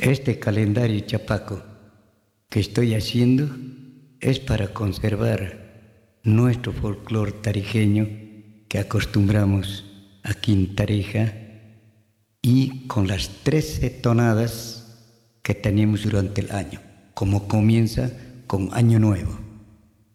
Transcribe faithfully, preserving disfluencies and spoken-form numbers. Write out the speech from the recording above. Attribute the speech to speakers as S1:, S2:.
S1: Este calendario chapaco que estoy haciendo es para conservar nuestro folclore tarijeño que acostumbramos aquí en Tarija y con las trece tonadas que tenemos durante el año, como comienza con Año Nuevo.